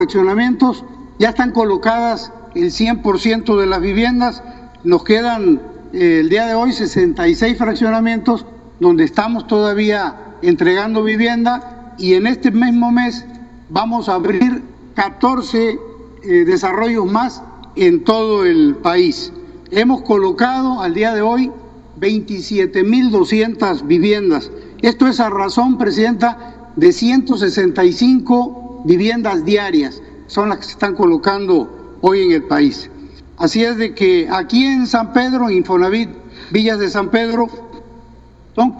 fraccionamientos ya están colocadas el 100% de las viviendas. Nos quedan el día de hoy 66 fraccionamientos donde estamos todavía entregando vivienda, y en este mismo mes vamos a abrir 14 desarrollos más en todo el país. Hemos colocado al día de hoy 27.200 viviendas. Esto es a razón, Presidenta, de 165 viviendas diarias, son las que se están colocando hoy en el país. Así es de que aquí en San Pedro, Infonavit Villas de San Pedro, son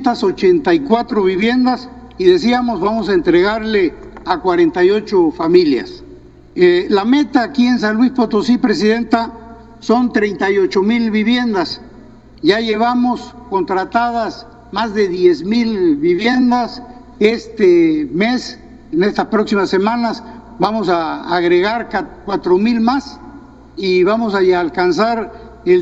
584 viviendas y decíamos vamos a entregarle a 48 familias. La meta aquí en San Luis Potosí, Presidenta, son 38,000 viviendas. Ya llevamos contratadas más de 10,000 viviendas. Este mes, en estas próximas semanas, vamos a agregar 4,000 más y vamos a alcanzar el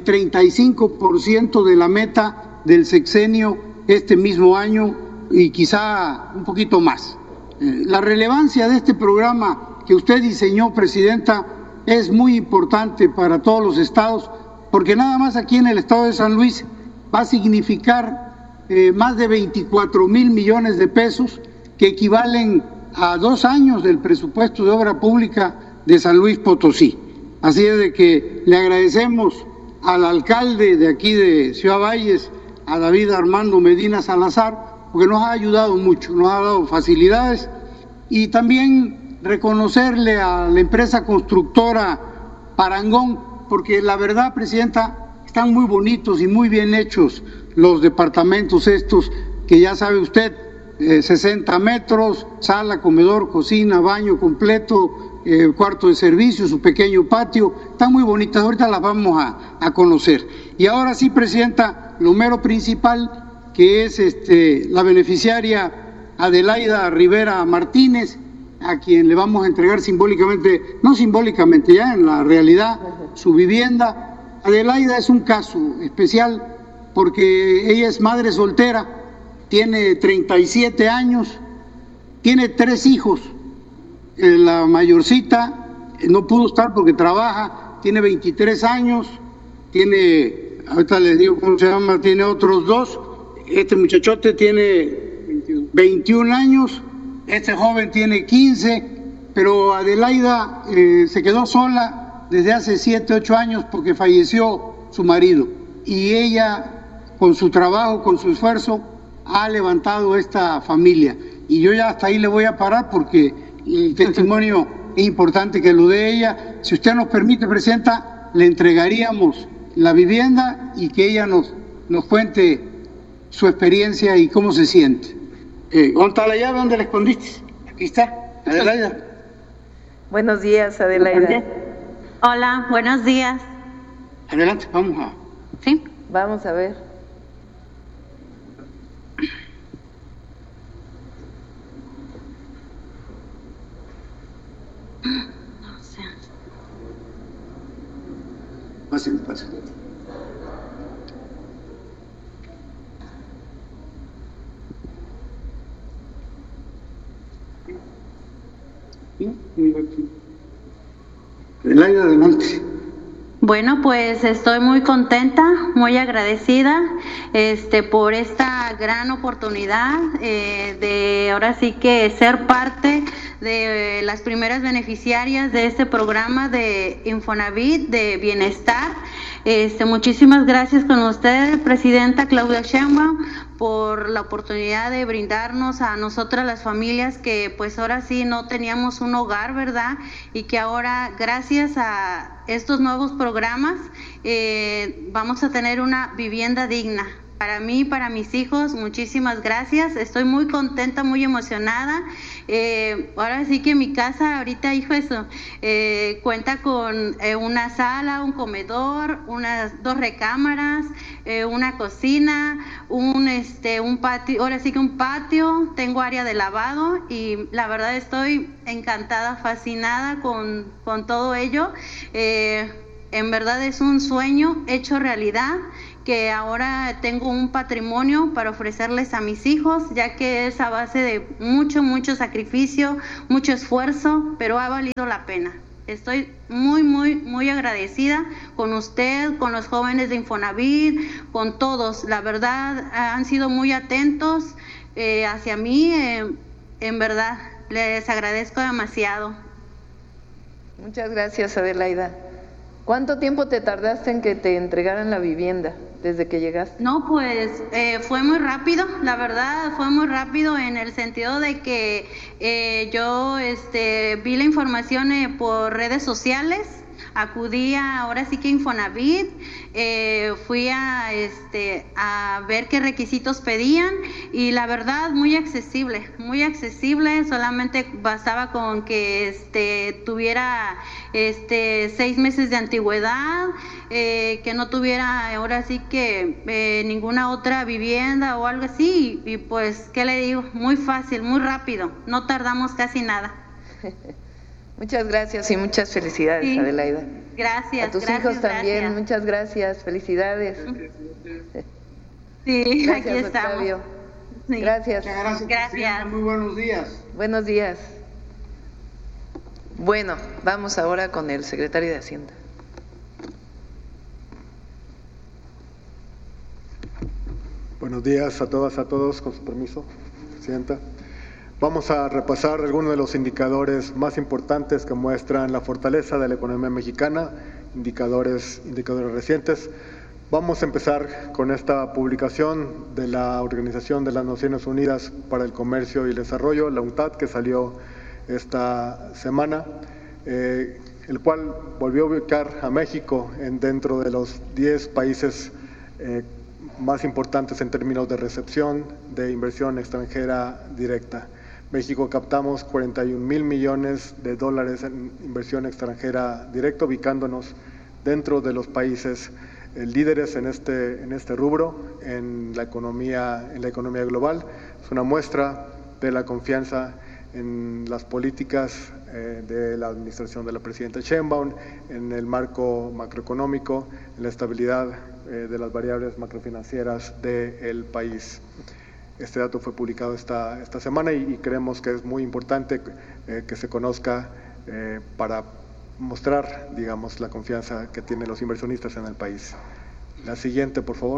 35% de la meta del sexenio este mismo año y quizá un poquito más. La relevancia de este programa que usted diseñó, Presidenta, es muy importante para todos los estados, porque nada más aquí en el estado de San Luis va a significar más de 24,000 millones de pesos, que equivalen a 2 años del presupuesto de obra pública de San Luis Potosí. Así es de que le agradecemos al alcalde de aquí de Ciudad Valles, a David Armando Medina Salazar, porque nos ha ayudado mucho, nos ha dado facilidades, y también reconocerle a la empresa constructora Parangón, porque la verdad, Presidenta, están muy bonitos y muy bien hechos los departamentos estos, que ya sabe usted, 60 metros, sala, comedor, cocina, baño completo, cuarto de servicio, su pequeño patio, están muy bonitas, ahorita las vamos a conocer. Y ahora sí, Presidenta, lo mero principal, que es la beneficiaria Adelaida Rivera Martínez, a quien le vamos a entregar simbólicamente, no simbólicamente, ya en la realidad, su vivienda. Adelaida es un caso especial porque ella es madre soltera, tiene 37 años, tiene 3 hijos. La mayorcita no pudo estar porque trabaja, tiene 23 años, tiene, ahorita les digo cómo se llama, tiene otros 2. Este muchachote tiene 21 años, este joven tiene 15, pero Adelaida se quedó sola desde hace 7, 8 años porque falleció su marido, y ella, con su trabajo, con su esfuerzo, ha levantado esta familia. Y yo ya hasta ahí le voy a parar porque el testimonio es importante que lo dé ella. Si usted nos permite, Presidenta, le entregaríamos la vivienda y que ella nos cuente su experiencia y cómo se siente. ¿Dónde está la llave? ¿Dónde la escondiste? Aquí está, Adelaida. Buenos días, Adelaida. Hola, buenos días. Adelante, vamos a... ¿Sí? Vamos a ver. No sé. Pásale, pásale. Adelaida, adelante. Bueno, pues estoy muy contenta, muy agradecida por esta gran oportunidad de ahora sí que ser parte de las primeras beneficiarias de este programa de Infonavit de Bienestar. Muchísimas gracias con usted, Presidenta Claudia Sheinbaum, por la oportunidad de brindarnos a nosotras las familias que pues ahora sí no teníamos un hogar, ¿verdad? Y que ahora, gracias a estos nuevos programas, vamos a tener una vivienda digna. Para mí, para mis hijos, muchísimas gracias. Estoy muy contenta, muy emocionada. Ahora sí que mi casa ahorita, hijo, cuenta con una sala, un comedor, unas 2 recámaras, una cocina, un patio, ahora sí que un patio, tengo área de lavado y la verdad estoy encantada, fascinada con todo ello. En verdad es un sueño hecho realidad que ahora tengo un patrimonio para ofrecerles a mis hijos, ya que es a base de mucho sacrificio, mucho esfuerzo, pero ha valido la pena. Estoy muy agradecida con usted, con los jóvenes de Infonavit, con todos. La verdad, han sido muy atentos hacia mí. En verdad, les agradezco demasiado. Muchas gracias, Adelaida. ¿Cuánto tiempo te tardaste en que te entregaran la vivienda desde que llegaste? No, pues fue muy rápido, la verdad, fue muy rápido en el sentido de que yo vi la información por redes sociales, acudí ahora sí que Infonavit, fui a ver qué requisitos pedían y la verdad muy accesible, solamente bastaba con que tuviera 6 meses de antigüedad, que no tuviera ahora sí que ninguna otra vivienda o algo así y pues, ¿qué le digo? Muy fácil, muy rápido, no tardamos casi nada. Muchas gracias y muchas felicidades, sí. Adelaida. Gracias. A tus hijos también, gracias. Muchas gracias, felicidades. Sí, gracias, aquí estamos. Octavio. Sí. Gracias. Gracias. Muy buenos días. Buenos días. Bueno, vamos ahora con el secretario de Hacienda. Buenos días a todas, a todos, con su permiso, Presidenta. Vamos a repasar algunos de los indicadores más importantes que muestran la fortaleza de la economía mexicana, indicadores recientes. Vamos a empezar con esta publicación de la Organización de las Naciones Unidas para el Comercio y el Desarrollo, la UNCTAD, que salió esta semana, el cual volvió a ubicar a México dentro de los 10 países más importantes en términos de recepción de inversión extranjera directa. México captamos 41,000 millones de dólares en inversión extranjera directa, ubicándonos dentro de los países líderes en este rubro en la economía global. Es una muestra de la confianza en las políticas de la administración de la presidenta Sheinbaum, en el marco macroeconómico, en la estabilidad de las variables macrofinancieras del país. Este dato fue publicado esta semana y creemos que es muy importante que se conozca para mostrar, digamos, la confianza que tienen los inversionistas en el país. La siguiente, por favor.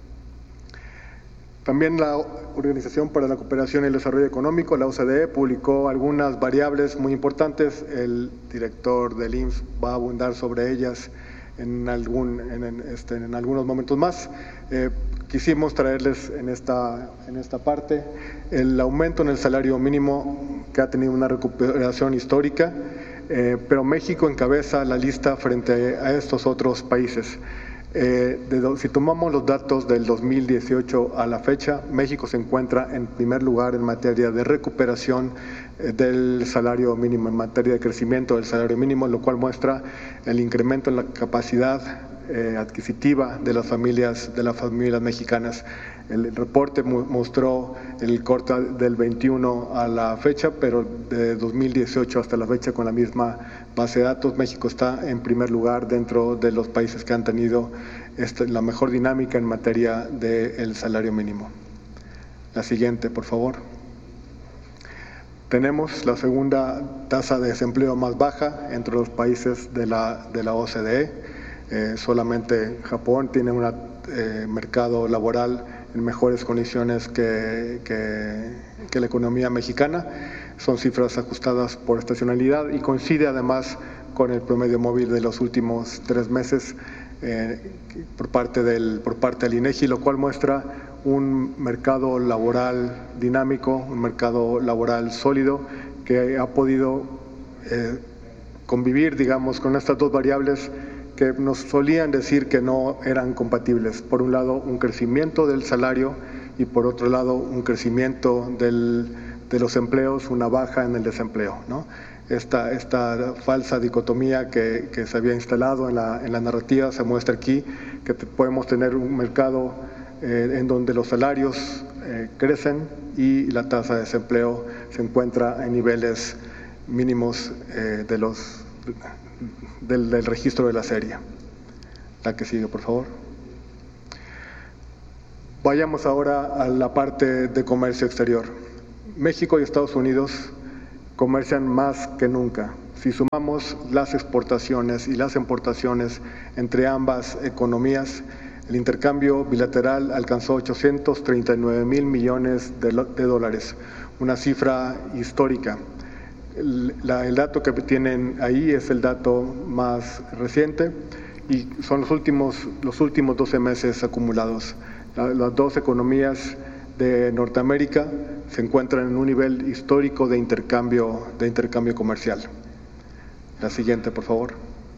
También la Organización para la Cooperación y el Desarrollo Económico, la OCDE, publicó algunas variables muy importantes. El director del INF va a abundar sobre ellas en algunos momentos más. Quisimos traerles en esta parte el aumento en el salario mínimo, que ha tenido una recuperación histórica, pero México encabeza la lista frente a estos otros países. Si tomamos los datos del 2018 a la fecha, México se encuentra en primer lugar en materia de recuperación del salario mínimo, en materia de crecimiento del salario mínimo, lo cual muestra el incremento en la capacidad adquisitiva de las familias mexicanas. El reporte mostró el corte del 21 a la fecha, pero de 2018 hasta la fecha, con la misma base de datos, México está en primer lugar dentro de los países que han tenido la mejor dinámica en materia del salario mínimo. La siguiente, por favor. Tenemos la segunda tasa de desempleo más baja entre los países de la OCDE. Solamente Japón tiene un mercado laboral en mejores condiciones que la economía mexicana. Son cifras ajustadas por estacionalidad y coincide además con el promedio móvil de los últimos 3 meses por parte del INEGI, lo cual muestra un mercado laboral dinámico, un mercado laboral sólido que ha podido convivir, digamos, con estas dos variables que nos solían decir que no eran compatibles. Por un lado, un crecimiento del salario y por otro lado, un crecimiento de los empleos, una baja en el desempleo, ¿no? Esta falsa dicotomía que se había instalado en la narrativa se muestra aquí, que podemos tener un mercado en donde los salarios crecen y la tasa de desempleo se encuentra en niveles mínimos del registro de la serie. La que sigue, por favor. Vayamos ahora a la parte de comercio exterior. México y Estados Unidos comercian más que nunca. Si sumamos las exportaciones y las importaciones entre ambas economías, el intercambio bilateral alcanzó 839,000 millones de dólares, una cifra histórica. El dato que tienen ahí es el dato más reciente y son los últimos 12 meses acumulados. Las dos economías de Norteamérica se encuentran en un nivel histórico de intercambio comercial. La siguiente, por favor.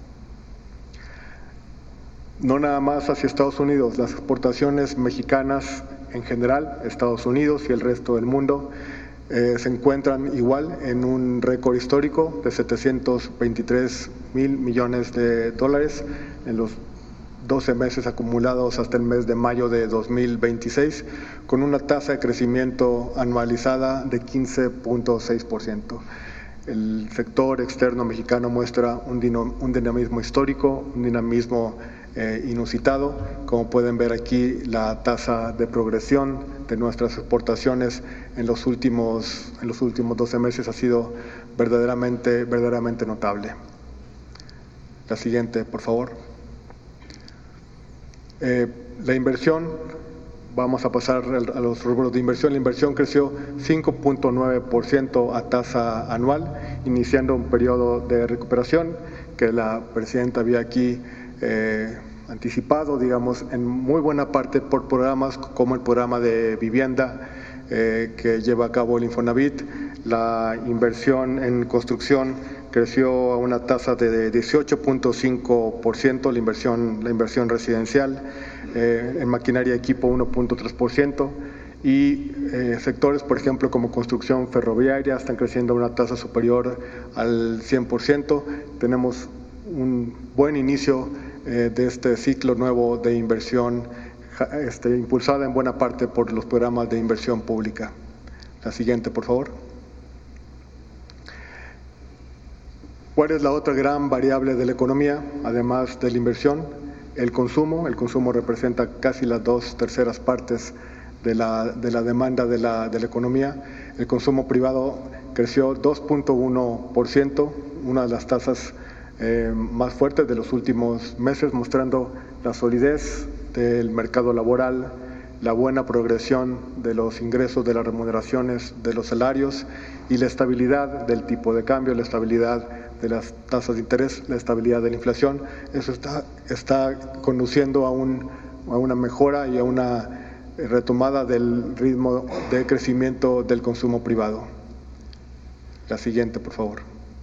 No nada más hacia Estados Unidos, las exportaciones mexicanas en general, Estados Unidos y el resto del mundo, se encuentran igual en un récord histórico de 723,000 millones de dólares en los 12 meses acumulados hasta el mes de mayo de 2026, con una tasa de crecimiento anualizada de 15.6%. El sector externo mexicano muestra un dinamismo histórico, un dinamismo inusitado. Como pueden ver aquí, la tasa de progresión de nuestras exportaciones en los últimos 12 meses ha sido verdaderamente notable. La siguiente, por favor. La inversión, vamos a pasar a los rubros de inversión. La inversión creció 5.9% a tasa anual, iniciando un periodo de recuperación que la presidenta había aquí anticipado, digamos, en muy buena parte por programas como el programa de vivienda que lleva a cabo el Infonavit. La inversión en construcción creció a una tasa de 18.5%, la inversión residencial, en maquinaria y equipo 1.3%, y sectores, por ejemplo, como construcción ferroviaria, están creciendo a una tasa superior al 100%. Tenemos un buen inicio de este ciclo nuevo de inversión, impulsada en buena parte por los programas de inversión pública. La siguiente, por favor. ¿Cuál es la otra gran variable de la economía, además de la inversión? El consumo. El consumo representa casi las 2/3 partes de la demanda de la economía. El consumo privado creció 2.1%, una de las tasas más fuertes de los últimos meses, mostrando la solidez del mercado laboral, la buena progresión de los ingresos, de las remuneraciones, de los salarios y la estabilidad del tipo de cambio, la estabilidad de las tasas de interés, la estabilidad de la inflación. Eso está conduciendo a una mejora y a una retomada del ritmo de crecimiento del consumo privado. La siguiente, por favor.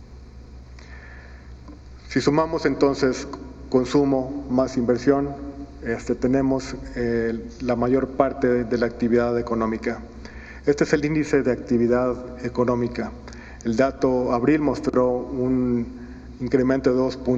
Si sumamos entonces consumo más inversión, tenemos la mayor parte de la actividad económica. Este es el índice de actividad económica. El dato abril mostró un incremento de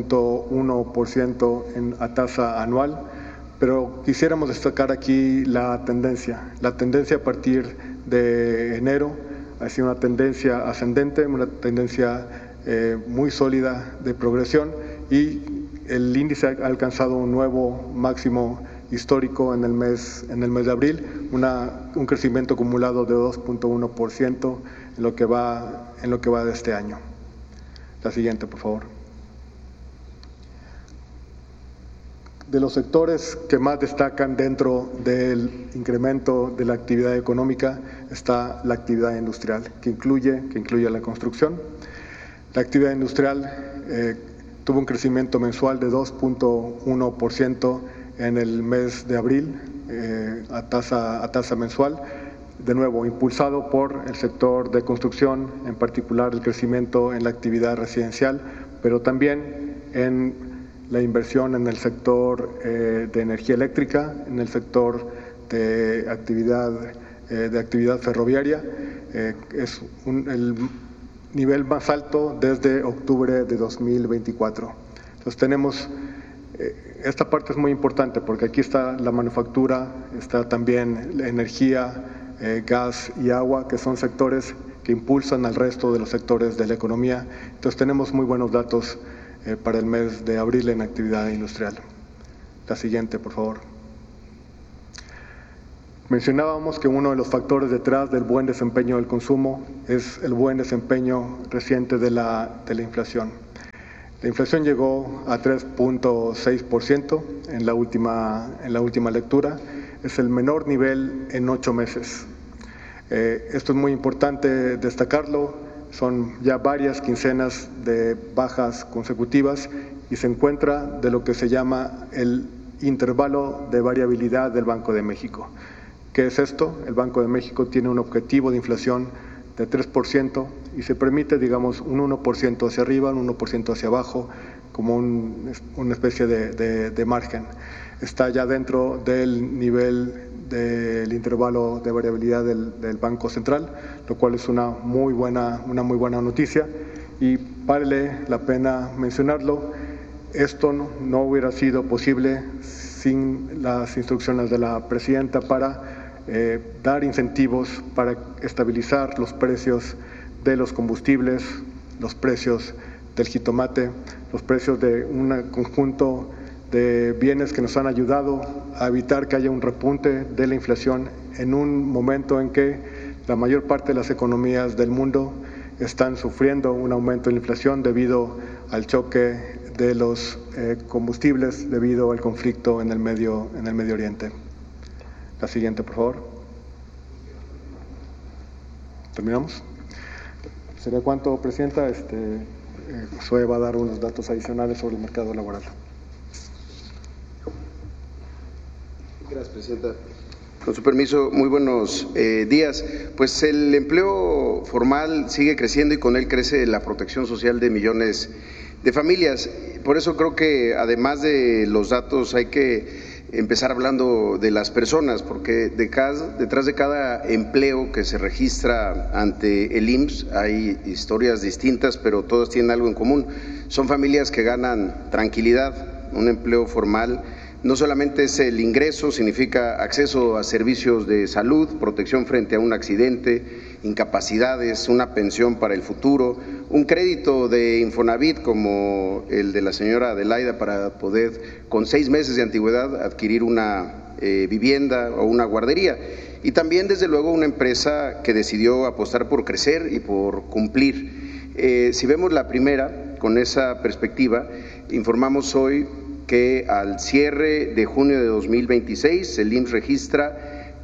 2.1% a tasa anual, pero quisiéramos destacar aquí la tendencia. La tendencia a partir de enero ha sido una tendencia ascendente, una tendencia muy sólida de progresión, y el índice ha alcanzado un nuevo máximo histórico en el mes de abril, un crecimiento acumulado de 2.1% en lo que va de este año. La siguiente, por favor. De los sectores que más destacan dentro del incremento de la actividad económica está la actividad industrial, que incluye la construcción. La actividad industrial tuvo un crecimiento mensual de 2.1% en el mes de abril a tasa mensual, de nuevo impulsado por el sector de construcción, en particular el crecimiento en la actividad residencial, pero también en la inversión en el sector de energía eléctrica, en el sector de actividad ferroviaria. Es el nivel más alto desde octubre de 2024. Entonces tenemos, esta parte es muy importante porque aquí está la manufactura, está también la energía, gas y agua, que son sectores que impulsan al resto de los sectores de la economía. Entonces tenemos muy buenos datos para el mes de abril en actividad industrial. La siguiente, por favor. Mencionábamos que uno de los factores detrás del buen desempeño del consumo es el buen desempeño reciente de la inflación. La inflación llegó a 3.6% en la última lectura, es el menor nivel en 8 meses. Esto es muy importante destacarlo, son ya varias quincenas de bajas consecutivas y se encuentra de lo que se llama el intervalo de variabilidad del Banco de México. ¿Qué es esto? El Banco de México tiene un objetivo de inflación de 3% y se permite, digamos, un 1% hacia arriba, un 1% hacia abajo, como una especie de margen. Está ya dentro del nivel del intervalo de variabilidad del Banco Central, lo cual es una muy buena noticia y vale la pena mencionarlo. Esto no hubiera sido posible sin las instrucciones de la presidenta para dar incentivos para estabilizar los precios de los combustibles, los precios del jitomate, los precios de un conjunto de bienes que nos han ayudado a evitar que haya un repunte de la inflación en un momento en que la mayor parte de las economías del mundo están sufriendo un aumento de la inflación debido al choque de los combustibles debido al conflicto en el Medio Oriente. La siguiente, por favor. ¿Terminamos? ¿Sería cuánto, Presidenta? Zoe va a dar unos datos adicionales sobre el mercado laboral. Gracias, Presidenta. Con su permiso, muy buenos días. Pues el empleo formal sigue creciendo y con él crece la protección social de millones de familias. Por eso creo que además de los datos hay que empezar hablando de las personas, porque detrás de cada empleo que se registra ante el IMSS hay historias distintas, pero todas tienen algo en común. Son familias que ganan tranquilidad. Un empleo formal no solamente es el ingreso, significa acceso a servicios de salud, protección frente a un accidente, incapacidades, una pensión para el futuro, un crédito de Infonavit como el de la señora Adelaida para poder con 6 meses de antigüedad adquirir una vivienda o una guardería. Y también, desde luego, una empresa que decidió apostar por crecer y por cumplir. Si vemos la primera, con esa perspectiva, informamos hoy que al cierre de junio de 2026 el IMSS registra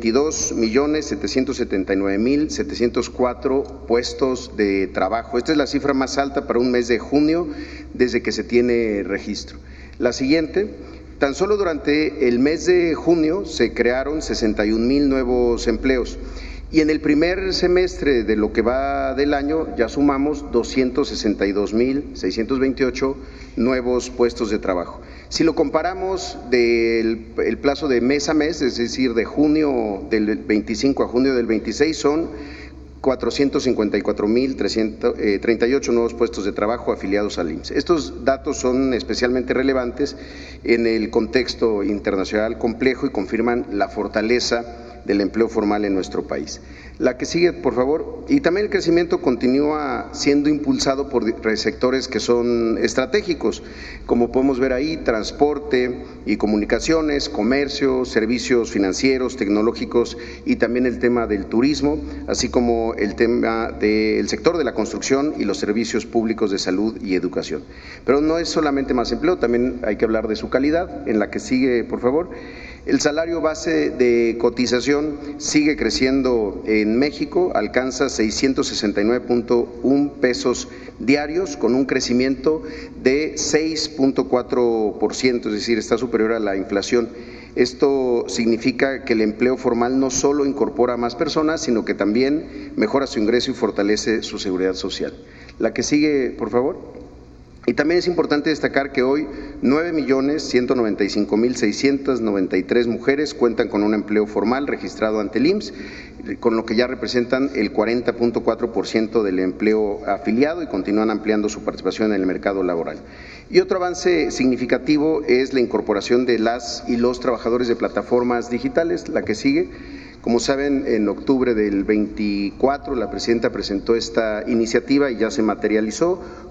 22.779.704 puestos de trabajo. Esta es la cifra más alta para un mes de junio desde que se tiene registro. La siguiente, tan solo durante el mes de junio se crearon 61,000 nuevos empleos. Y en el primer semestre de lo que va del año ya sumamos 262,628 nuevos puestos de trabajo. Si lo comparamos del plazo de mes a mes, es decir, de junio del 25 a junio del 26, son 454,338 nuevos puestos de trabajo afiliados al IMSS. Estos datos son especialmente relevantes en el contexto internacional complejo y confirman la fortaleza del empleo formal en nuestro país. La que sigue, por favor. Y también el crecimiento continúa siendo impulsado por sectores que son estratégicos, como podemos ver ahí: transporte y comunicaciones, comercio, servicios financieros, tecnológicos y también el tema del turismo, así como el tema del sector de la construcción y los servicios públicos de salud y educación. Pero no es solamente más empleo, también hay que hablar de su calidad. En la que sigue, por favor. El salario base de cotización sigue creciendo en México, alcanza 669.1 pesos diarios con un crecimiento de 6.4%, es decir, está superior a la inflación. Esto significa que el empleo formal no solo incorpora a más personas, sino que también mejora su ingreso y fortalece su seguridad social. La que sigue, por favor. Y también es importante destacar que hoy 9.195.693 mujeres cuentan con un empleo formal registrado ante el IMSS, con lo que ya representan el 40.4% del empleo afiliado y continúan ampliando su participación en el mercado laboral. Y otro avance significativo es la incorporación de las y los trabajadores de plataformas digitales. La que sigue. Como saben, en octubre del 24 la presidenta presentó esta iniciativa y ya se materializó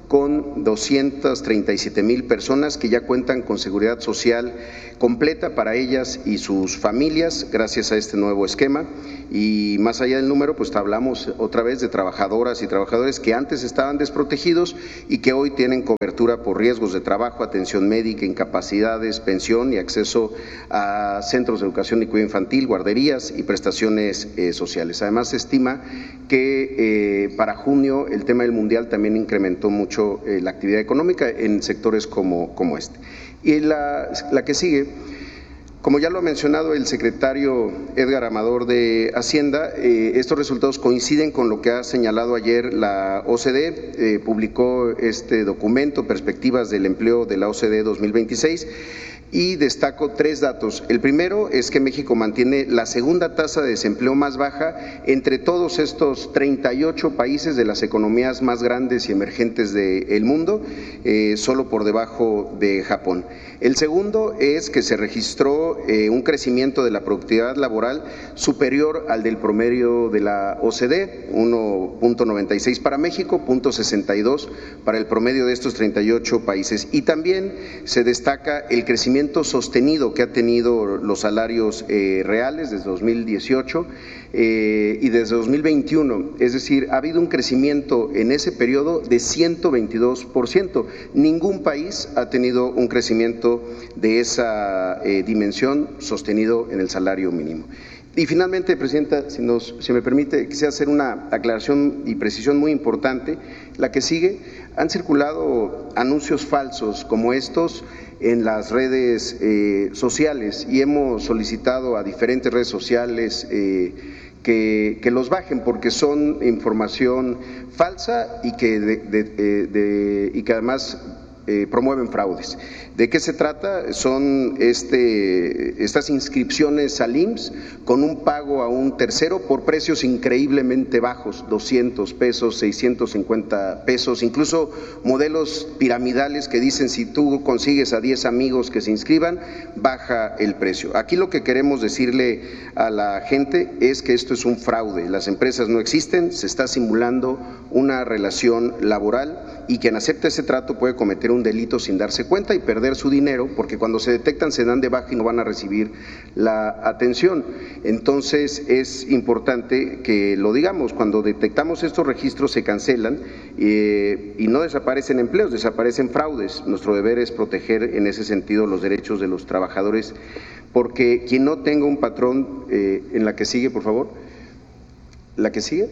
con 237,000 personas que ya cuentan con seguridad social completa para ellas y sus familias gracias a este nuevo esquema. Y más allá del número, pues hablamos otra vez de trabajadoras y trabajadores que antes estaban desprotegidos y que hoy tienen cobertura por riesgos de trabajo, atención médica, incapacidades, pensión y acceso a centros de educación y cuidado infantil, guarderías y prestaciones sociales. Además, se estima que para junio el tema del mundial también incrementó mucho la actividad económica en sectores como este. Y la que sigue, como ya lo ha mencionado el secretario Edgar Amador de Hacienda, estos resultados coinciden con lo que ha señalado ayer la OCDE, publicó este documento, Perspectivas del Empleo de la OCDE 2026, y destaco 3 datos. El primero es que México mantiene la segunda tasa de desempleo más baja entre todos estos 38 países de las economías más grandes y emergentes del mundo, solo por debajo de Japón. El segundo es que se registró un crecimiento de la productividad laboral superior al del promedio de la OCDE, 1.96 para México, 0.62 para el promedio de estos 38 países. Y también se destaca el crecimiento sostenido que ha tenido los salarios reales desde 2018 y desde 2021, es decir, ha habido un crecimiento en ese periodo de 122%. Ningún país ha tenido un crecimiento de esa dimensión sostenido en el salario mínimo. Y finalmente, Presidenta, si me permite, quisiera hacer una aclaración y precisión muy importante. La que sigue, han circulado anuncios falsos como estos en las redes sociales y hemos solicitado a diferentes redes sociales que los bajen porque son información falsa y que además promueven fraudes. ¿De qué se trata? Son estas inscripciones al IMSS con un pago a un tercero por precios increíblemente bajos, 200 pesos, 650 pesos, incluso modelos piramidales que dicen si tú consigues a 10 amigos que se inscriban, baja el precio. Aquí lo que queremos decirle a la gente es que esto es un fraude, las empresas no existen, se está simulando una relación laboral y quien acepta ese trato puede cometer un delito sin darse cuenta y perder su dinero, porque cuando se detectan se dan de baja y no van a recibir la atención. Entonces es importante que lo digamos, cuando detectamos estos registros se cancelan y no desaparecen empleos, desaparecen fraudes. Nuestro deber es proteger en ese sentido los derechos de los trabajadores, porque quien no tenga un patrón, en la que sigue, por favor, la que sigue,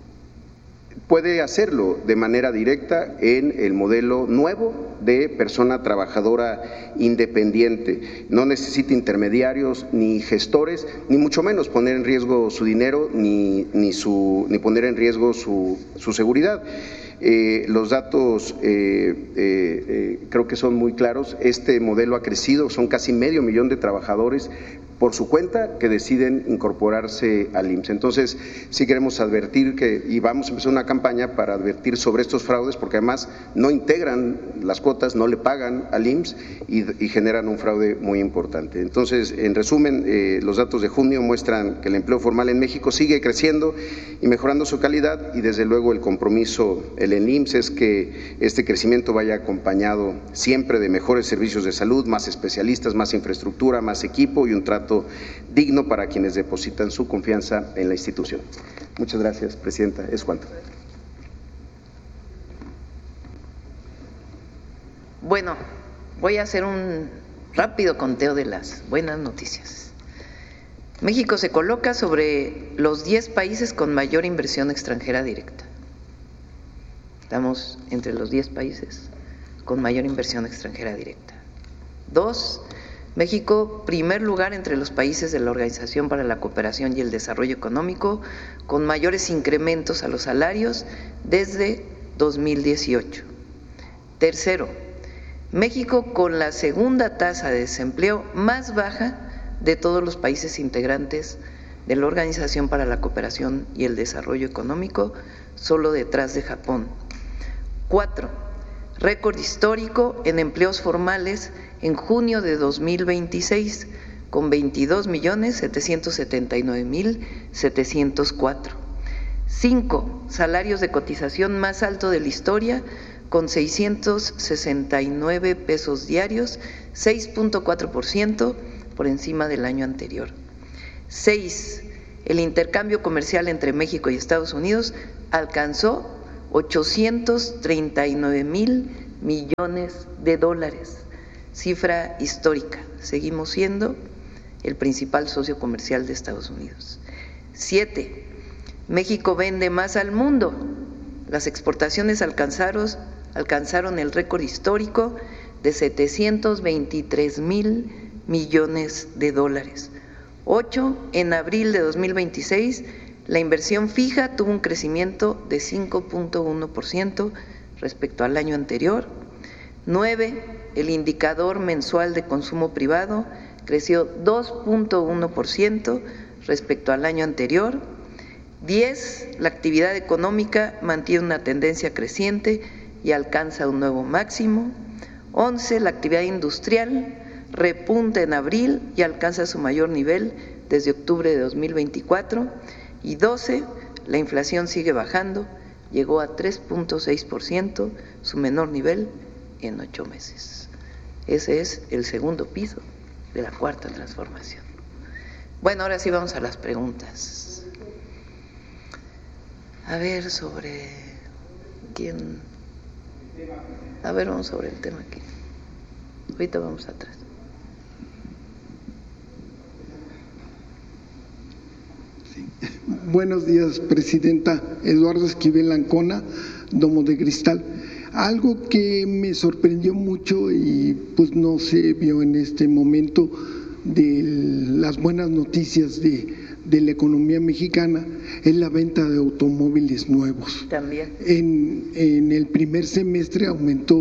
puede hacerlo de manera directa en el modelo nuevo de persona trabajadora independiente. No necesita intermediarios ni gestores, ni mucho menos poner en riesgo su dinero ni poner en riesgo su seguridad. Los datos creo que son muy claros. Este modelo ha crecido, son casi 500,000 de trabajadores por su cuenta que deciden incorporarse al IMSS. Entonces, sí queremos advertir y vamos a empezar una campaña para advertir sobre estos fraudes, porque además no integran las cuotas, no le pagan al IMSS y generan un fraude muy importante. Entonces, en resumen, los datos de junio muestran que el empleo formal en México sigue creciendo y mejorando su calidad, y desde luego el compromiso el IMSS es que este crecimiento vaya acompañado siempre de mejores servicios de salud, más especialistas, más infraestructura, más equipo y un trato digno para quienes depositan su confianza en la institución. Muchas gracias, Presidenta. Es cuanto. Bueno, voy a hacer un rápido conteo de las buenas noticias. México se coloca sobre los 10 países con mayor inversión extranjera directa. Estamos entre los 10 países con mayor inversión extranjera directa. 2, México, primer lugar entre los países de la Organización para la Cooperación y el Desarrollo Económico, con mayores incrementos a los salarios desde 2018. Tercero, México con la segunda tasa de desempleo más baja de todos los países integrantes de la Organización para la Cooperación y el Desarrollo Económico, solo detrás de Japón. 4, récord histórico en empleos formales en junio de 2026, con 22.779.704. 5, salarios de cotización más alto de la historia, con 669 pesos diarios, 6.4% por encima del año anterior. 6. El intercambio comercial entre México y Estados Unidos alcanzó 839,000 millones de dólares, cifra histórica. Seguimos siendo el principal socio comercial de Estados Unidos. 7. México vende más al mundo. Las exportaciones alcanzaron el récord histórico de 723,000 millones de dólares. 8. En abril de 2026, la inversión fija tuvo un crecimiento de 5.1% respecto al año anterior. 9. El indicador mensual de consumo privado creció 2.1% respecto al año anterior. 10. La actividad económica mantiene una tendencia creciente y alcanza un nuevo máximo. 11. La actividad industrial repunta en abril y alcanza su mayor nivel desde octubre de 2024. Y 12. La inflación sigue bajando, llegó a 3.6%, su menor nivel en 8 meses. Ese es el segundo piso de la cuarta transformación. Bueno, ahora sí vamos a las preguntas. A ver, sobre quién. A ver, vamos sobre el tema aquí. Ahorita vamos atrás. Sí. Buenos días, Presidenta. Eduardo Esquivel Ancona, Domo de Cristal. Algo que me sorprendió mucho y pues no se vio en este momento de las buenas noticias de la economía mexicana es la venta de automóviles nuevos. También. En el primer semestre aumentó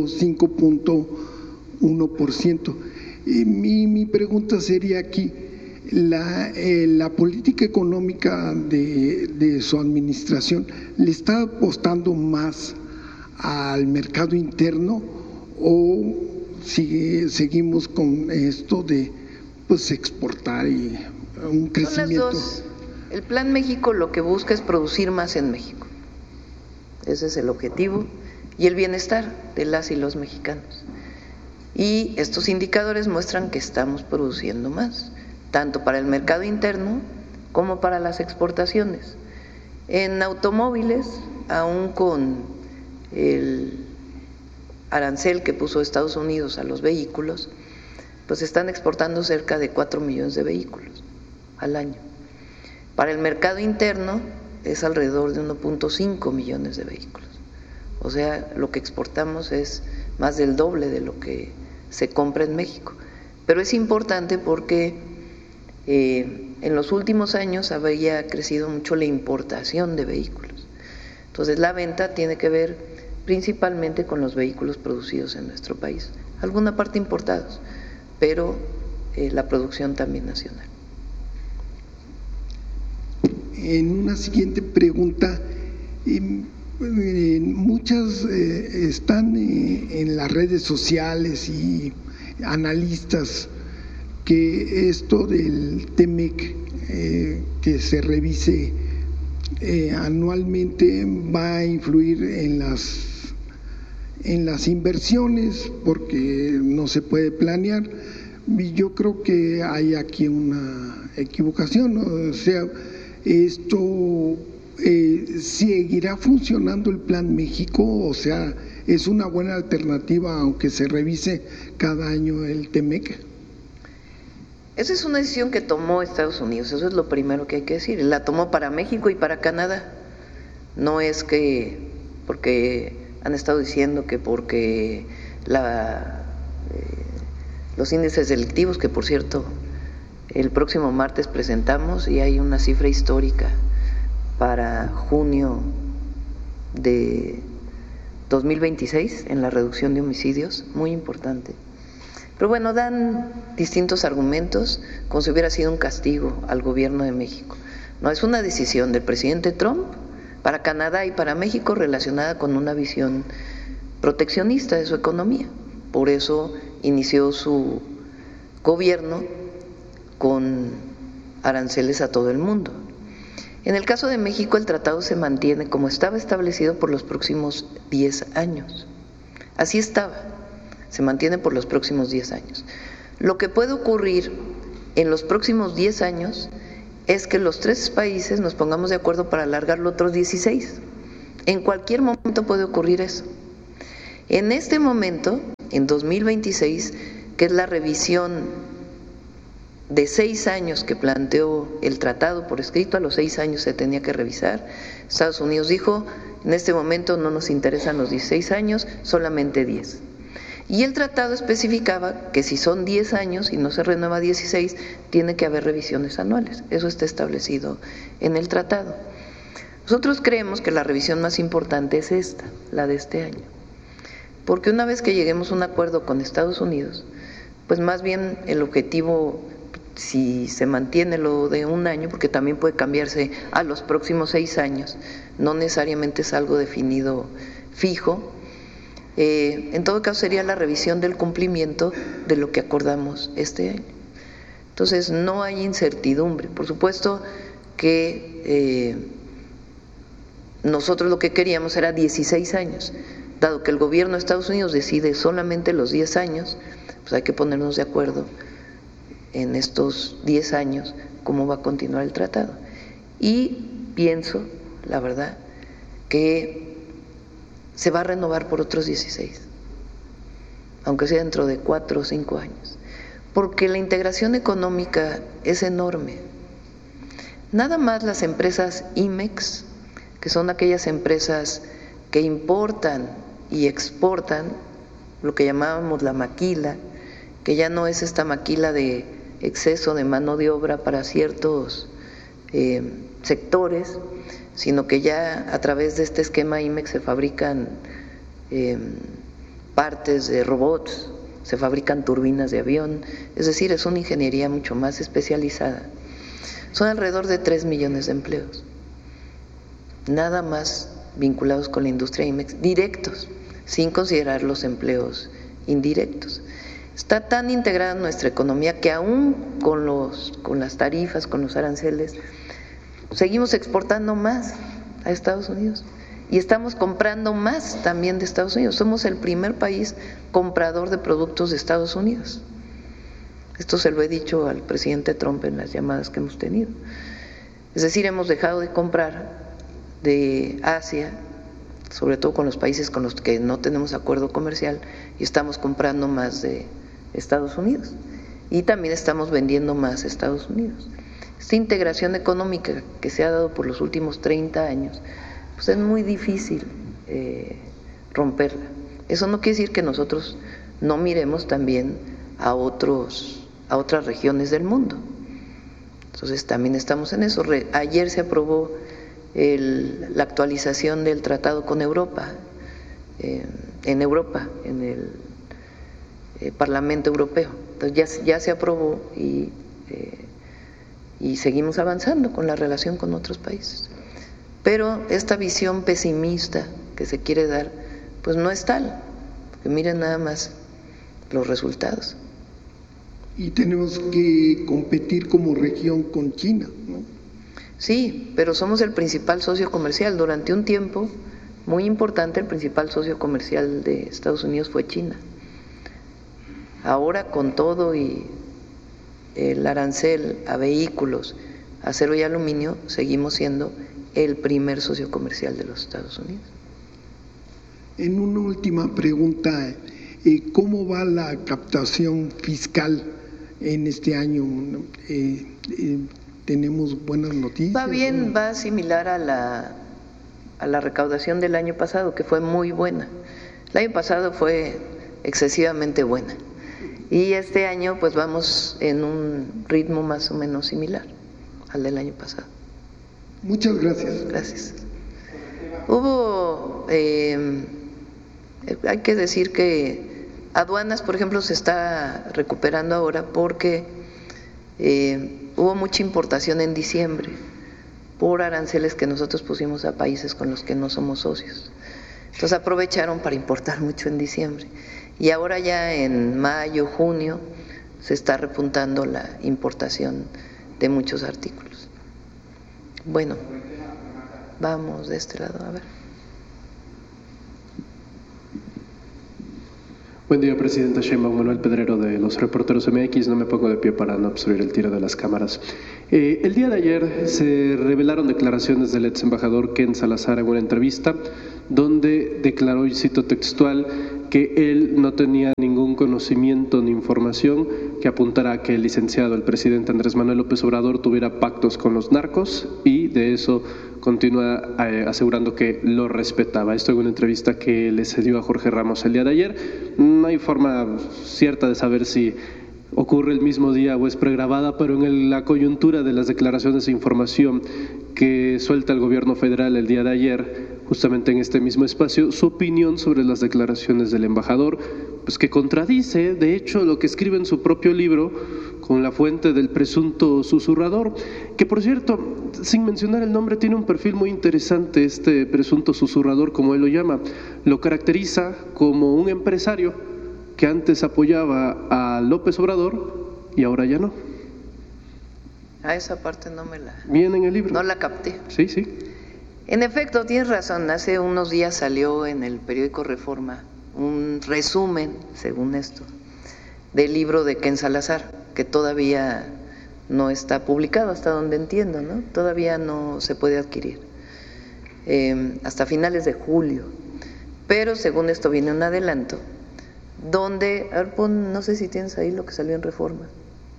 5.1%. Mi pregunta sería aquí, la política económica de su administración, ¿le está apostando más al mercado interno o seguimos con esto de pues exportar y un crecimiento? Son las dos. El Plan México lo que busca es producir más en México. Ese es el objetivo y el bienestar de las y los mexicanos. Y estos indicadores muestran que estamos produciendo más, tanto para el mercado interno como para las exportaciones. En automóviles, aún con el arancel que puso Estados Unidos a los vehículos, pues están exportando cerca de 4 millones de vehículos al año. Para el mercado interno es alrededor de 1.5 millones de vehículos. O sea, lo que exportamos es más del doble de lo que se compra en México. Pero es importante porque en los últimos años había crecido mucho la importación de vehículos. Entonces la venta tiene que ver principalmente con los vehículos producidos en nuestro país, alguna parte importados, pero la producción también nacional. En una siguiente pregunta, muchas están en las redes sociales y analistas que esto del TEMEC, que se revise anualmente, va a influir en las inversiones porque no se puede planear. Y yo creo que hay aquí una equivocación, ¿no? O sea, esto ¿seguirá funcionando el Plan México? O sea, ¿es una buena alternativa aunque se revise cada año el TEMEC? Esa es una decisión que tomó Estados Unidos, eso es lo primero que hay que decir. La tomó para México y para Canadá. No es que porque han estado diciendo que porque los índices delictivos, que por cierto el próximo martes presentamos y hay una cifra histórica para junio de 2026 en la reducción de homicidios, muy importante. Pero bueno, dan distintos argumentos como si hubiera sido un castigo al gobierno de México. No, es una decisión del presidente Trump para Canadá y para México relacionada con una visión proteccionista de su economía. Por eso inició su gobierno con aranceles a todo el mundo. En el caso de México, el tratado se mantiene como estaba establecido por los próximos 10 años. Así estaba, se mantiene por los próximos 10 años. Lo que puede ocurrir en los próximos 10 años es que los 3 países nos pongamos de acuerdo para alargarlo otros 16. En cualquier momento puede ocurrir eso. En este momento, en 2026, que es la revisión de 6 años que planteó el tratado por escrito, a los 6 años se tenía que revisar. Estados Unidos dijo, en este momento no nos interesan los 16 años, solamente 10. Y el tratado especificaba que si son 10 años y no se renueva 16, tiene que haber revisiones anuales. Eso está establecido en el tratado. Nosotros creemos que la revisión más importante es esta, la de este año. Porque una vez que lleguemos a un acuerdo con Estados Unidos, pues más bien el objetivo, si se mantiene lo de un año, porque también puede cambiarse a los próximos 6 años, no necesariamente es algo definido fijo, en todo caso sería la revisión del cumplimiento de lo que acordamos este año. Entonces no hay incertidumbre. Por supuesto que nosotros lo que queríamos era 16 años. Dado que el gobierno de Estados Unidos decide solamente los 10 años, pues hay que ponernos de acuerdo en estos 10 años cómo va a continuar el tratado. Y pienso, la verdad, que se va a renovar por otros 16, aunque sea dentro de 4 o 5 años, porque la integración económica es enorme. Nada más las empresas IMEX, que son aquellas empresas que importan y exportan, lo que llamábamos la maquila, que ya no es esta maquila de exceso de mano de obra para ciertos sectores, sino que ya a través de este esquema IMEX se fabrican partes de robots, se fabrican turbinas de avión, es decir, es una ingeniería mucho más especializada. Son alrededor de 3 millones de empleos, nada más vinculados con la industria IMEX, directos, sin considerar los empleos indirectos. Está tan integrada en nuestra economía que aún con las tarifas, con los aranceles, seguimos exportando más a Estados Unidos y estamos comprando más también de Estados Unidos. Somos el primer país comprador de productos de Estados Unidos. Esto se lo he dicho al presidente Trump en las llamadas que hemos tenido. Es decir, hemos dejado de comprar de Asia, sobre todo con los países con los que no tenemos acuerdo comercial, y estamos comprando más de Estados Unidos. Y también estamos vendiendo más a Estados Unidos. Esta integración económica que se ha dado por los últimos 30 años, pues es muy difícil romperla. Eso no quiere decir que nosotros no miremos también a otras regiones del mundo. Entonces también estamos en eso. Ayer se aprobó la actualización del tratado con Europa, en el Parlamento Europeo. Entonces ya se aprobó y seguimos avanzando con la relación con otros países. Pero esta visión pesimista que se quiere dar, pues no es tal, porque miren nada más los resultados. Y tenemos que competir como región con China, ¿no? Sí, pero somos el principal socio comercial. Durante un tiempo muy importante, el principal socio comercial de Estados Unidos fue China. Ahora, con todo y el arancel a vehículos, acero y aluminio, seguimos siendo el primer socio comercial de los Estados Unidos. En una última pregunta, ¿cómo va la captación fiscal en este año? ¿Tenemos buenas noticias? Va bien, va similar a la recaudación del año pasado, que fue muy buena. El año pasado fue excesivamente buena. Y este año pues vamos en un ritmo más o menos similar al del año pasado. Muchas gracias. Gracias. Hubo, hay que decir que aduanas, por ejemplo, se está recuperando ahora porque hubo mucha importación en diciembre por aranceles que nosotros pusimos a países con los que no somos socios. Entonces aprovecharon para importar mucho en diciembre. Y ahora ya en mayo, junio, se está repuntando la importación de muchos artículos. Bueno, vamos de este lado, a ver. Buen día, Presidenta Sheinbaum. Manuel Pedrero, de los Reporteros MX. No me pongo de pie para no obstruir el tiro de las cámaras. El día de ayer se revelaron declaraciones del ex embajador Ken Salazar en una entrevista donde declaró, y cito textual, que él no tenía ningún conocimiento ni información que apuntara a que el licenciado, el presidente Andrés Manuel López Obrador, tuviera pactos con los narcos, y de eso continúa asegurando que lo respetaba. Esto en una entrevista que le cedió a Jorge Ramos el día de ayer. No hay forma cierta de saber si ocurre el mismo día o es pregrabada, pero en la coyuntura de las declaraciones e información que suelta el gobierno federal el día de ayer, justamente en este mismo espacio, su opinión sobre las declaraciones del embajador, pues que contradice, de hecho, lo que escribe en su propio libro con la fuente del presunto susurrador, que por cierto, sin mencionar el nombre, tiene un perfil muy interesante este presunto susurrador, como él lo llama. Lo caracteriza como un empresario que antes apoyaba a López Obrador y ahora ya no. A esa parte no me la... Viene en el libro. No la capté. Sí, sí. En efecto, tienes razón. Hace unos días salió en el periódico Reforma un resumen, según esto, del libro de Ken Salazar, que todavía no está publicado, hasta donde entiendo, ¿no? Todavía no se puede adquirir. Hasta finales de julio. Pero según esto viene un adelanto, donde, a ver, no sé si tienes ahí lo que salió en Reforma,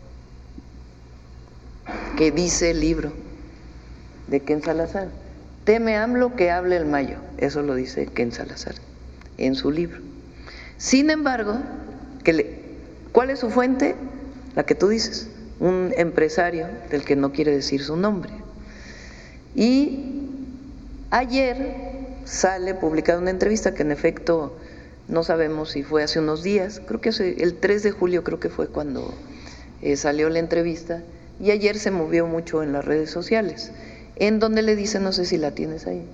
que dice el libro de Ken Salazar: teme AMLO que hable el Mayo. Eso lo dice Ken Salazar en su libro. Sin embargo, ¿cuál es su fuente? La que tú dices, un empresario del que no quiere decir su nombre. Y ayer sale publicada una entrevista que en efecto no sabemos si fue hace unos días, creo que el 3 de julio creo que fue cuando salió la entrevista, y ayer se movió mucho en las redes sociales, en donde le dice, no sé si la tienes ahí.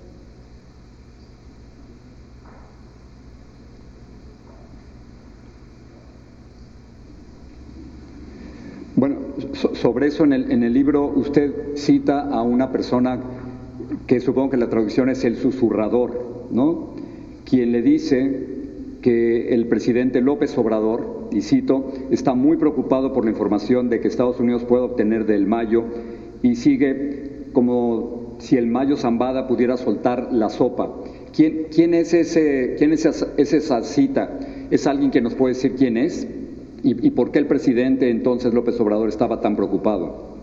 Bueno, sobre eso en el libro usted cita a una persona que supongo que la traducción es el susurrador, ¿no? Quien le dice que el presidente López Obrador, y cito, está muy preocupado por la información de que Estados Unidos puede obtener del Mayo, y sigue como si el Mayo Zambada pudiera soltar la sopa. ¿Quién es esa cita? ¿Es alguien que nos puede decir quién es? ¿Y por qué el presidente entonces López Obrador estaba tan preocupado?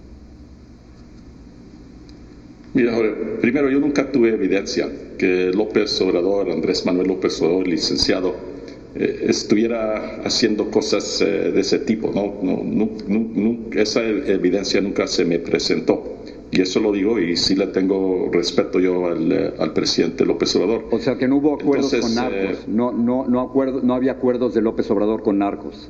Mira, primero, yo nunca tuve evidencia que López Obrador, Andrés Manuel López Obrador, licenciado, estuviera haciendo cosas de ese tipo. Esa evidencia nunca se me presentó. Y eso lo digo, y sí le tengo respeto yo al presidente López Obrador. O sea que no hubo acuerdos con narcos, no había acuerdos de López Obrador con narcos.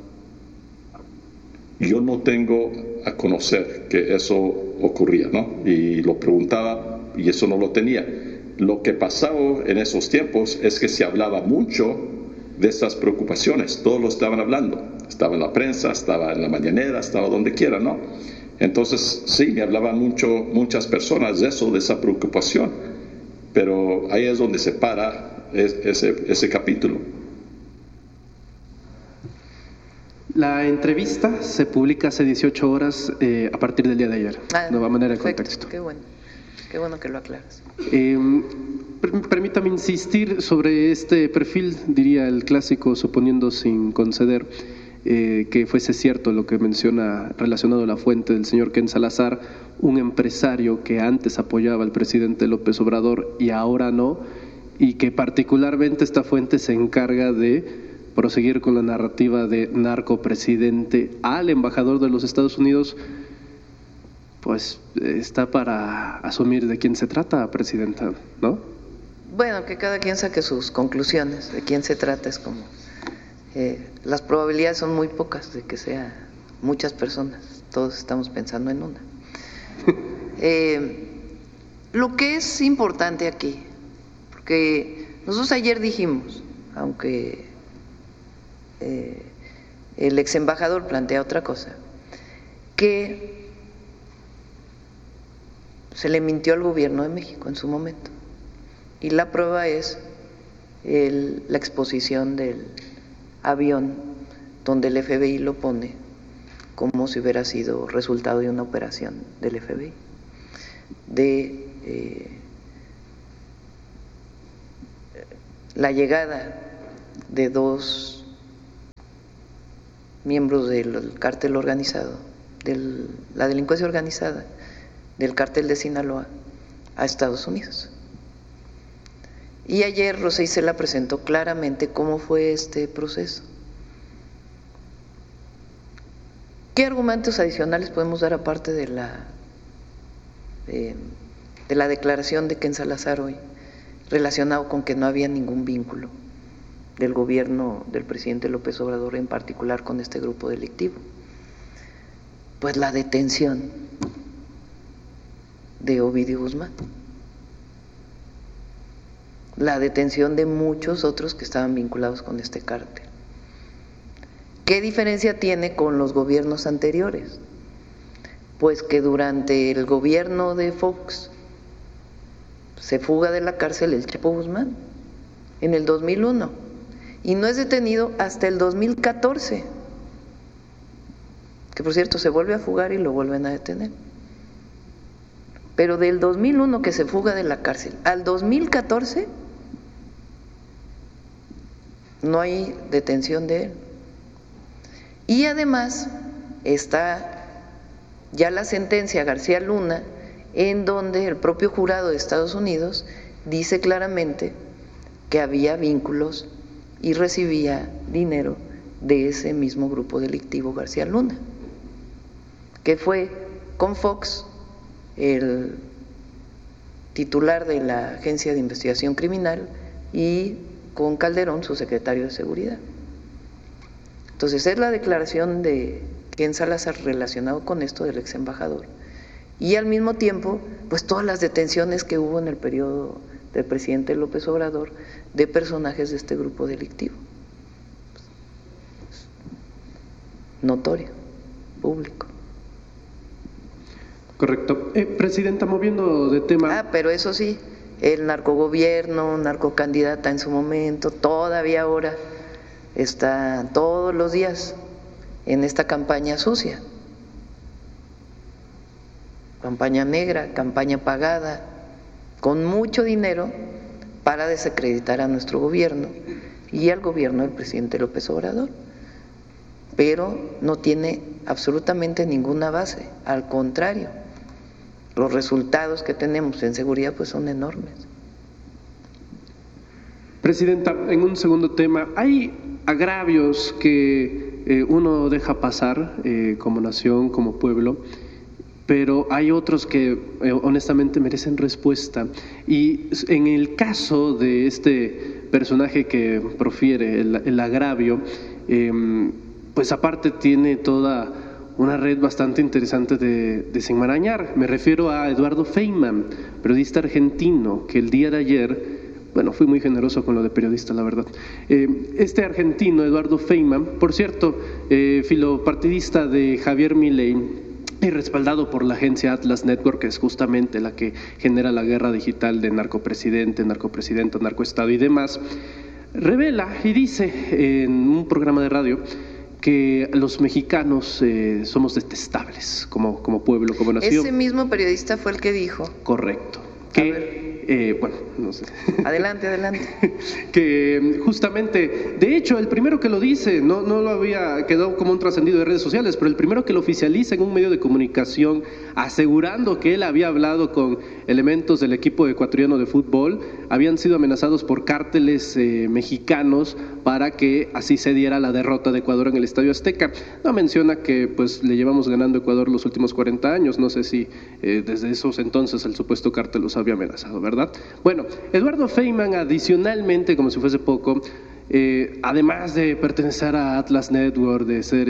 Yo no tengo a conocer que eso ocurría, ¿no? Y lo preguntaba y eso no lo tenía. Lo que pasaba en esos tiempos es que se hablaba mucho de estas preocupaciones, todos lo estaban hablando, estaba en la prensa, estaba en la mañanera, estaba donde quiera, ¿no? Entonces, sí, me hablaban muchas personas de eso, de esa preocupación, pero ahí es donde se para ese capítulo. La entrevista se publica hace 18 horas a partir del día de ayer. Nueva manera de contexto. Qué bueno que lo aclaras. Permítame insistir sobre este perfil, diría el clásico, suponiendo sin conceder que fuese cierto lo que menciona relacionado a la fuente del señor Ken Salazar, un empresario que antes apoyaba al presidente López Obrador y ahora no, y que particularmente esta fuente se encarga de proseguir con la narrativa de narcopresidente al embajador de los Estados Unidos. Pues está para asumir de quién se trata, presidenta, ¿no? Bueno, que cada quien saque sus conclusiones de quién se trata, es como... las probabilidades son muy pocas de que sea muchas personas, todos estamos pensando en una. Lo que es importante aquí, porque nosotros ayer dijimos, aunque el ex embajador plantea otra cosa, que se le mintió al gobierno de México en su momento, y la prueba es la exposición del avión donde el FBI lo pone como si hubiera sido resultado de una operación del FBI, de la llegada de 2 miembros del cártel organizado, de la delincuencia organizada, del cártel de Sinaloa a Estados Unidos. Y ayer Rosa Isela presentó claramente cómo fue este proceso. ¿Qué argumentos adicionales podemos dar aparte de la declaración de Ken Salazar hoy, relacionado con que no había ningún vínculo del gobierno del presidente López Obrador, en particular con este grupo delictivo? Pues la detención de Ovidio Guzmán, la detención de muchos otros que estaban vinculados con este cártel. ¿Qué diferencia tiene con los gobiernos anteriores? Pues que durante el gobierno de Fox se fuga de la cárcel el Chapo Guzmán en el 2001 y no es detenido hasta el 2014, que por cierto se vuelve a fugar y lo vuelven a detener. Pero del 2001 que se fuga de la cárcel al 2014 no hay detención de él. Y además está ya la sentencia García Luna, en donde el propio jurado de Estados Unidos dice claramente que había vínculos y recibía dinero de ese mismo grupo delictivo García Luna, que fue con Fox el titular de la Agencia de Investigación Criminal y con Calderón su secretario de Seguridad. Entonces es la declaración de Ken Salazar relacionado con esto del ex embajador y al mismo tiempo pues todas las detenciones que hubo en el periodo del presidente López Obrador de personajes de este grupo delictivo, notorio, público. Correcto. Presidenta, moviendo de tema. Pero eso sí, el narcogobierno, narcocandidata en su momento, todavía ahora está todos los días en esta campaña sucia, campaña negra, campaña pagada, con mucho dinero para desacreditar a nuestro gobierno y al gobierno del presidente López Obrador, pero no tiene absolutamente ninguna base, al contrario, los resultados que tenemos en seguridad pues son enormes. Presidenta, en un segundo tema, hay agravios que uno deja pasar como nación, como pueblo, pero hay otros que honestamente merecen respuesta. Y en el caso de este personaje que profiere el agravio, pues aparte tiene toda una red bastante interesante de desenmarañar. Me refiero a Eduardo Feynman, periodista argentino, que el día de ayer, bueno, fui muy generoso con lo de periodista, la verdad. Este argentino, Eduardo Feynman, por cierto, filopartidista de Javier Milei y respaldado por la agencia Atlas Network, que es justamente la que genera la guerra digital de narcopresidente, narcoestado y demás, revela y dice en un programa de radio que los mexicanos somos detestables como pueblo, como nación. Ese mismo periodista fue el que dijo. Correcto. Bueno, no sé. Adelante. Que justamente, de hecho, el primero que lo dice, no lo había quedado como un trascendido de redes sociales, pero el primero que lo oficializa en un medio de comunicación, asegurando que él había hablado con elementos del equipo ecuatoriano de fútbol, habían sido amenazados por cárteles mexicanos para que así se diera la derrota de Ecuador en el Estadio Azteca. No menciona que pues le llevamos ganando a Ecuador los últimos 40 años, no sé si desde esos entonces el supuesto cártel los había amenazado, ¿verdad? Bueno, Eduardo Feynman adicionalmente, como si fuese poco, además de pertenecer a Atlas Network, de ser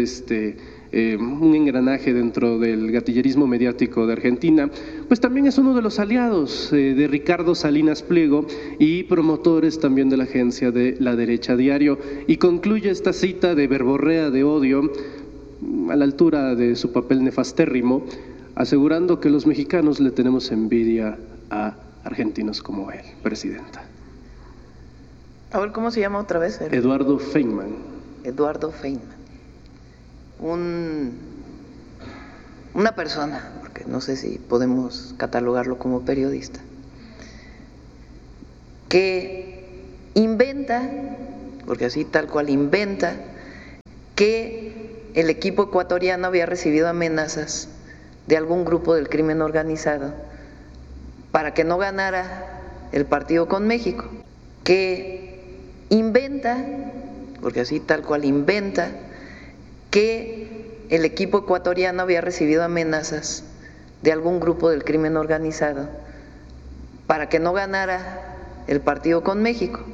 un engranaje dentro del gatillerismo mediático de Argentina, pues también es uno de los aliados de Ricardo Salinas Pliego y promotores también de la agencia de La Derecha Diario, y concluye esta cita de verborrea de odio a la altura de su papel nefastérrimo, asegurando que los mexicanos le tenemos envidia a argentinos como él, presidenta. A ver, ¿cómo se llama otra vez? Eduardo Feynman. Eduardo Feynman, una persona, porque no sé si podemos catalogarlo como periodista, que inventa, porque así tal cual inventa, que el equipo ecuatoriano había recibido amenazas de algún grupo del crimen organizado para que no ganara el partido con México, que inventa, porque así tal cual inventa, que el equipo ecuatoriano había recibido amenazas de algún grupo del crimen organizado para que no ganara el partido con México.